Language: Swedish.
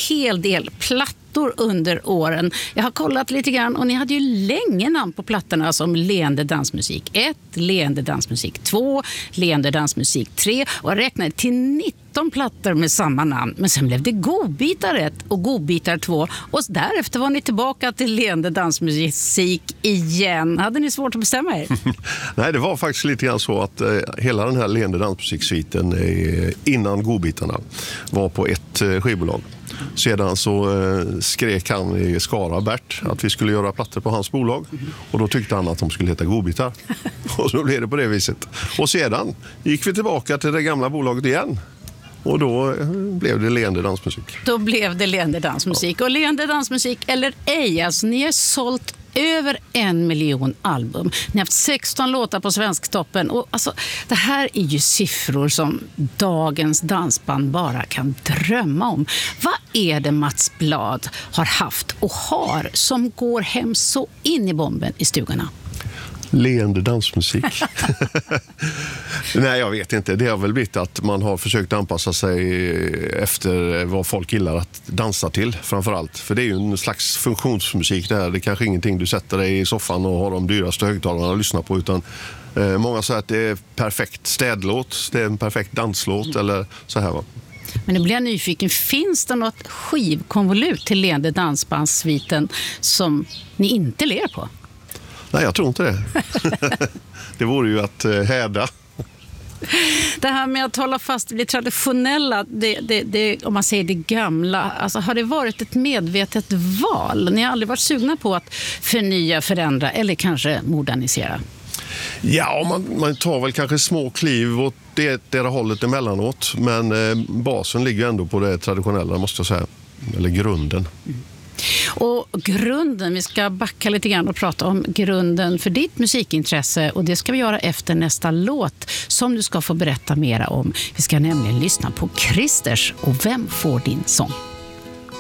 hel del plattor under åren. Jag har kollat lite grann och ni hade ju länge namn på plattorna som Leende dansmusik 1, Leende dansmusik 2, Leende dansmusik 3 och jag räknade till 19 plattor med samma namn. Men sen blev det Godbitar 1 och Godbitar 2 och därefter var ni tillbaka till Leende dansmusik igen. Hade ni svårt att bestämma er? Nej, det var faktiskt lite grann så att hela den här Leende dansmusiksviten innan Godbitarna var på ett skivbolag. Sedan så skrek han i Skara, Bert, att vi skulle göra plattor på hans bolag. Och då tyckte han att de skulle heta Godbitar. Och så blev det på det viset. Och sedan gick vi tillbaka till det gamla bolaget igen. Och då blev det Leende dansmusik. Då blev det Leende dansmusik. Och Leende dansmusik eller ej, alltså ni har sålt över 1 miljon album. Ni har haft 16 låtar på Svensktoppen. Och alltså, det här är ju siffror som dagens dansband bara kan drömma om. Vad är det Mats Blad har haft och har som går hem så in i bomben i stugorna? Leende dansmusik. Nej, jag vet inte. Det har väl blivit att man har försökt anpassa sig efter vad folk gillar att dansa till framförallt. För det är ju en slags funktionsmusik det här. Det är kanske ingenting du sätter dig i soffan och har de dyraste högtalarna att lyssna på, utan många säger att det är perfekt städlåt, det är en perfekt danslåt eller så här va. Men nu blir jag nyfiken. Finns det något skivkonvolut till Leende dansbandssviten som ni inte ler på? Nej, jag tror inte det. Det vore ju att häda. Det här med att hålla fast vid det traditionella, om man säger det gamla, alltså har det varit ett medvetet val? Ni har aldrig varit sugna på att förnya, förändra eller kanske modernisera? Ja, man tar väl kanske små kliv åt det hållet emellanåt, men basen ligger ändå på det traditionella, måste jag säga. Eller grunden. Och grunden, vi ska backa lite grann och prata om grunden för ditt musikintresse, och det ska vi göra efter nästa låt som du ska få berätta mera om. Vi ska nämligen lyssna på Christers och Vem får din sång?